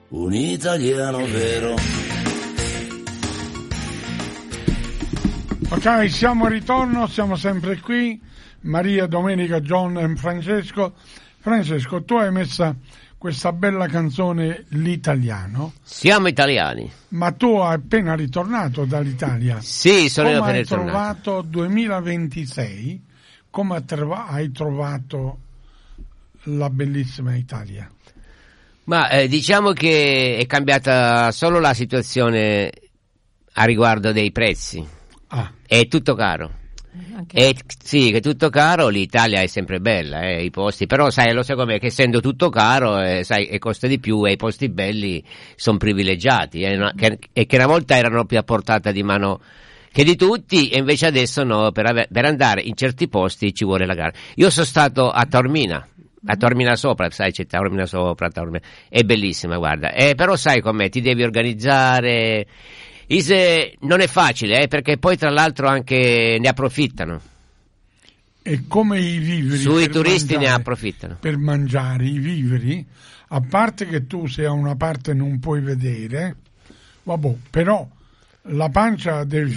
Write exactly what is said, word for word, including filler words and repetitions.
un italiano vero. Ok, siamo a ritorno, siamo sempre qui, Maria, Domenica, John e Francesco. Francesco, tu hai messa questa bella canzone, L'Italiano. Siamo italiani. Ma tu hai appena ritornato dall'Italia. Sì, sono come appena hai ritornato. trovato duemilaventisei? Come hai trovato la bellissima Italia? Ma eh, diciamo che è cambiata solo la situazione a riguardo dei prezzi. Ah. È tutto caro. Anche... E, sì, che è tutto caro, l'Italia è sempre bella, eh, i posti, però sai, lo sai com'è, che essendo tutto caro, eh, sai, e costa di più e i posti belli sono privilegiati, eh, no, che, e che una volta erano più a portata di mano che di tutti, e invece adesso no, per, ave- per andare in certi posti ci vuole la gara. Io sono stato a Taormina, a Taormina Sopra, sai, c'è Taormina Sopra, Taormina, è bellissima, guarda, eh, però sai com'è, ti devi organizzare. Ise non è facile, eh, perché poi tra l'altro anche ne approfittano. E come i viveri? Sui turisti mangiare, ne approfittano. Per mangiare i viveri, a parte che tu se a una parte non puoi vedere, vabbè, però la pancia devi